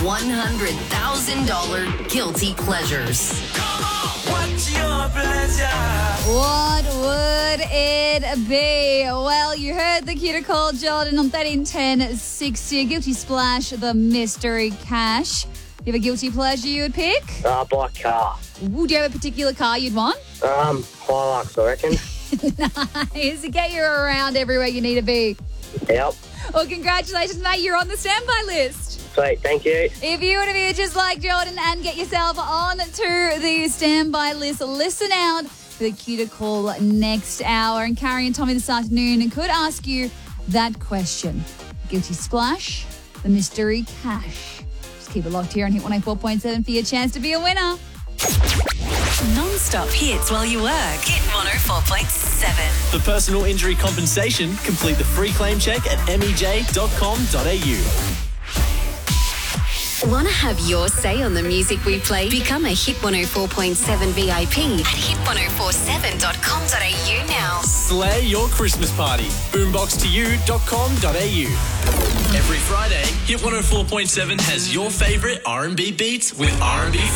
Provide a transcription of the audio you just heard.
$100,000 Guilty Pleasures. What's your pleasure? What would it be? Well, you heard the cue to call Jordan on 131060. Guilty Splash, the mystery cash. You have a guilty pleasure you would pick? Buy a car. Would you have a particular car you'd want? Hilux, I reckon. Nice. To get you around everywhere you need to be. Yep. Well, congratulations, mate. You're on the standby list. Sweet, thank you. If you want to be just like Jordan and get yourself on to the standby list, listen out for the cue to call next hour. And Carrie and Tommy this afternoon could ask you that question. Guilty Splash, the mystery cash. Just keep it locked here on Hit 104.7 for your chance to be a winner. Non-stop hits while you work. Hit 104.7. For personal injury compensation, complete the free claim check at mej.com.au. Want to have your say on the music we play? Become a Hit 104.7 VIP at hit1047.com.au now. Slay your Christmas party. boombox2u.com.au. Every Friday, Hit 104.7 has your favourite R&B beats with R&B